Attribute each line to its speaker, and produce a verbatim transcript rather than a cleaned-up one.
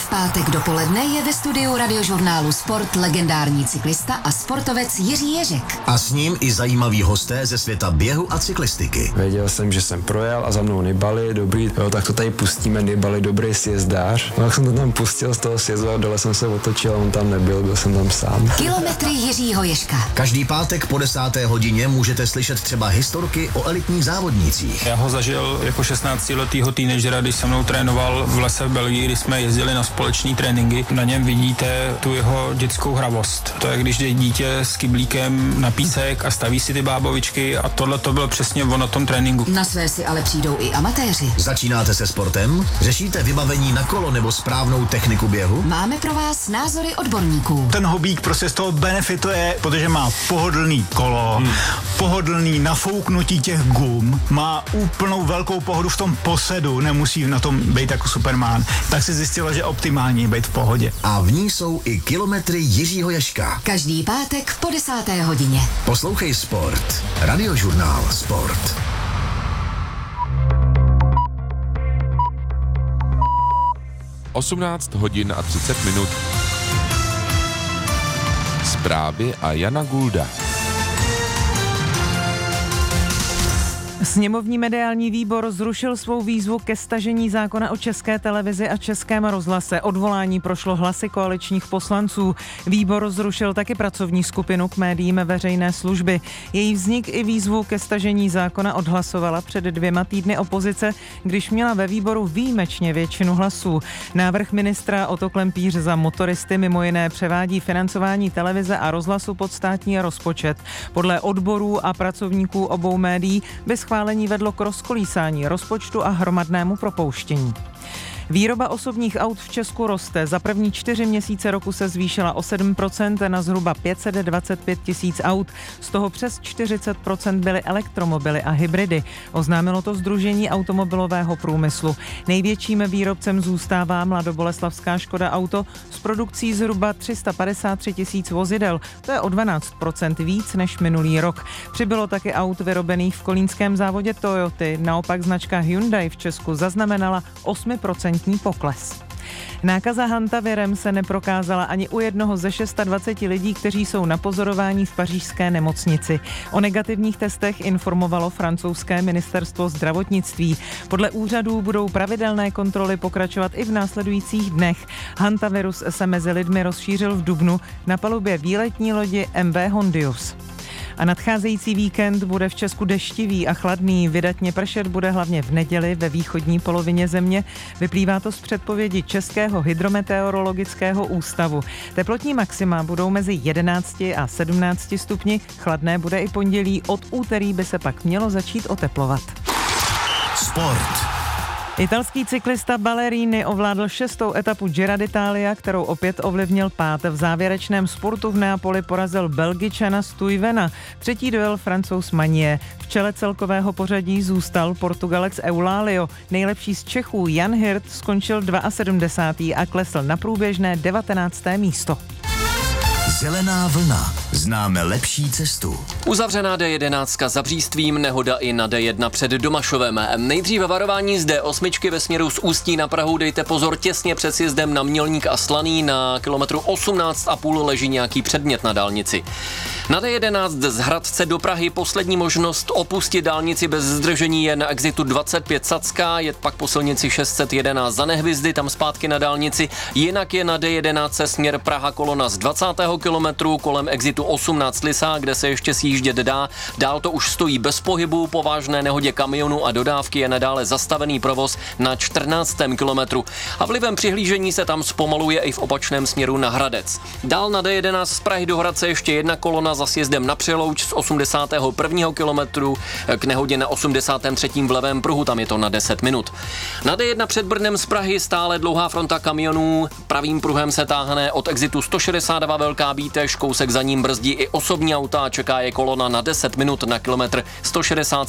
Speaker 1: V pátek dopoledne je ve studiu Radiožurnálu Sport legendární cyklista a sportovec Jiří Ježek.
Speaker 2: A s ním i zajímaví hosté ze světa běhu a cyklistiky.
Speaker 3: Věděl jsem, že jsem projel a za mnou Nibali, dobrý, jo, tak to tady pustíme, Nibali, dobrý sjezdář. No, jak jsem to tam pustil z toho sjezdu a dole jsem se otočil a on tam nebyl, byl jsem tam sám.
Speaker 1: Kilometry Jiřího Ježka.
Speaker 2: Každý pátek po desáté hodině můžete slyšet třeba historky o elitních závodnících.
Speaker 4: Já ho zažil jako šestnáctiletýho teenagera, když se mnou trénoval v lese v Belgii, kdy jsme jezdili na společné tréninky. Na něm vidíte tu jeho dětskou hravost. To je, když jde dítě s kyblíkem na písek a staví si ty bábovičky a tohle to bylo přesně on na tom tréninku.
Speaker 1: Na své si ale přijdou i amatéři.
Speaker 2: Začínáte se sportem? Řešíte vybavení na kolo nebo správnou techniku běhu?
Speaker 1: Máme pro vás názory odborníků.
Speaker 5: Ten hobík prostě z toho benefituje, protože má pohodlný kolo, hmm. pohodlný nafouknutí těch gum, má úplnou velkou pohodu v tom posedu, nemusí na tom být jako Superman. Tak si zjistila, že optimální být v pohodě.
Speaker 2: A v ní jsou i kilometry Jiřího Ježka.
Speaker 1: Každý pátek po desáté hodině.
Speaker 2: Poslouchej Sport. Radiožurnál Sport.
Speaker 6: osmnáct hodin a třicet minut. Zprávy a Jana Gulda.
Speaker 7: Sněmovní mediální výbor zrušil svou výzvu ke stažení zákona o České televizi a Českém rozhlase. Odvolání prošlo hlasy koaličních poslanců. Výbor zrušil taky pracovní skupinu k médiím veřejné služby. Její vznik i výzvu ke stažení zákona odhlasovala před dvěma týdny opozice, když měla ve výboru výjimečně většinu hlasů. Návrh ministra Otto Klempíř za motoristy mimo jiné převádí financování televize a rozhlasu pod státní rozpočet. Podle odborů a pracovníků obou médií by schválení vedlo k rozkolísání rozpočtu a hromadnému propouštění. Výroba osobních aut v Česku roste. Za první čtyři měsíce roku se zvýšila o sedm procent na zhruba pět set dvacet pět tisíc aut. Z toho přes čtyřicet procent byly elektromobily a hybridy. Oznámilo to Sdružení automobilového průmyslu. Největším výrobcem zůstává mladoboleslavská Škoda Auto s produkcí zhruba tři sta padesát tři tisíc vozidel. To je o dvanáct procent víc než minulý rok. Přibylo taky aut vyrobených v kolínském závodě Toyoty. Naopak značka Hyundai v Česku zaznamenala osm procent pokles. Nákaza hantavirem se neprokázala ani u jednoho ze dvaceti šesti lidí, kteří jsou na pozorování v pařížské nemocnici. O negativních testech informovalo francouzské ministerstvo zdravotnictví. Podle úřadů budou pravidelné kontroly pokračovat i v následujících dnech. Hantavirus se mezi lidmi rozšířil v dubnu na palubě výletní lodi M V Hondius. A nadcházející víkend bude v Česku deštivý a chladný. Vydatně pršet bude hlavně v neděli ve východní polovině země. Vyplývá to z předpovědi Českého hydrometeorologického ústavu. Teplotní maxima budou mezi jedenácti a sedmnácti stupni. Chladné bude i pondělí. Od úterý by se pak mělo začít oteplovat.
Speaker 2: Sport.
Speaker 7: Italský cyklista Ballerini ovládl šestou etapu Gira d'Italia, kterou opět ovlivnil pád. V závěrečném spurtu v Neapoli porazil Belgičana Stuyvena. Třetí dojel Francouz Magnier. V čele celkového pořadí zůstal Portugalec Eulalio. Nejlepší z Čechů Jan Hirt skončil sedmdesátý druhý a klesl na průběžné devatenácté místo.
Speaker 2: Zelená vlna. Známe lepší cestu.
Speaker 8: Uzavřená D jedenáct za Břístvím, nehoda i na D jedna před Domašovem. Nejdříve varování z D osm ve směru z Ústí na Prahu, dejte pozor, těsně před sjezdem na Mělník a Slaný, na kilometru osmnáct a půl leží nějaký předmět na dálnici. Na D jedenáct z Hradce do Prahy poslední možnost opustit dálnici bez zdržení je na exitu dvacet pět Sacká, jet pak po silnici šest set jedenáct za Nehvizdy, tam zpátky na dálnici, jinak je na D jedenáct směr Praha kolona z dvacátého kilometru kolem exitu osmnáct Lysá, kde se ještě sjíždět dá. Dál to už stojí bez pohybu, po vážné nehodě kamionu a dodávky je nadále zastavený provoz na čtrnáctém kilometru. A vlivem přihlížení se tam zpomaluje i v opačném směru na Hradec. Dál na D jedenáct z Prahy do Hradce ještě jedna kolona za sjezdem na Přelouč z osmdesátého prvního kilometru k nehodě na osmdesátém třetím v levém pruhu, tam je to na deset minut. Na D jedna před Brnem z Prahy stále dlouhá fronta kamionů, pravým pruhem se táhne od exitu sto šedesát dva Velká Bítež, kousek za ním brzdí i osobní auta a čeká je kolona na deset minut na kilometr sto šedesát